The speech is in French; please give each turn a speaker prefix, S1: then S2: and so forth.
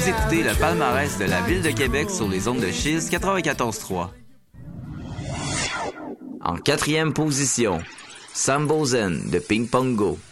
S1: écoutez le palmarès de la Ville de Québec sur les ondes de Chiz 94.3. En quatrième position, Sam Bozen de Ping Pongo.